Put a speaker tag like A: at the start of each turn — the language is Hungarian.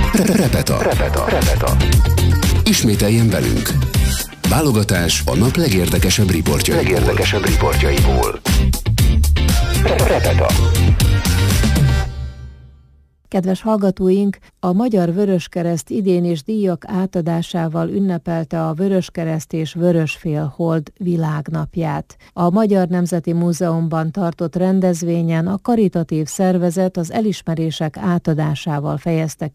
A: Repeta. Ismételjen velünk. Válogatás a nap legérdekesebb riportjaiból. Repeta.
B: Kedves hallgatóink, a Magyar Vöröskereszt idén is díjak átadásával ünnepelte a Vöröskereszt és Vörösfélhold világnapját. A Magyar Nemzeti Múzeumban tartott rendezvényen a karitatív szervezet az elismerések átadásával fejezte